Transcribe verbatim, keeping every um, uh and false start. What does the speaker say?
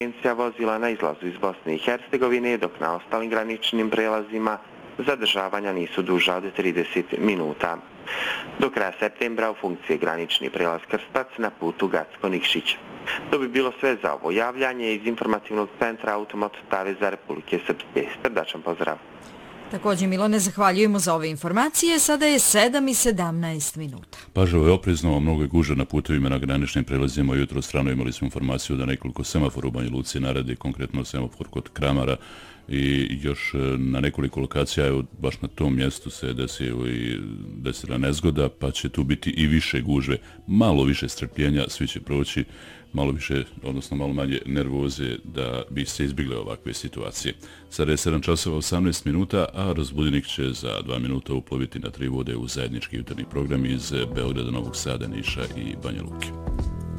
Agencija vozila na izlazu iz Bosne i Hercegovine, dok na ostalim graničnim prelazima zadržavanja nisu duža od trideset minuta. Do kraja septembra u funkciji granični prelaz Krspac na putu Gacko-Nikšić. To bi bilo sve za ovo javljanje iz informativnog centra Automoto Saveza Republike Srpske. Srdačan pozdrav. Također, Milone, zahvaljujemo za ove informacije. Sada je sedam i sedamnaest minuta. Pažljivo je oprezno, mnogo je gužva na putovima na graničnim prelazima. Jutro strano imali smo informaciju da nekoliko semafora u Banja Luci naredi, konkretno semafor kod Kramara, i još na nekoliko lokacija, evo, baš na tom mjestu se desila i desila nezgoda, pa će tu biti i više gužve, malo više strpljenja, svi će proći, malo više, odnosno malo manje nervoze da bi se izbjegle ovakve situacije. Sada je sedam časova osamnaest minuta, a Razbudnik će za dva minuta uploviti na tri vode u zajednički jutarnji program iz Beograda, Novog Sada, Niša i Banja Luke.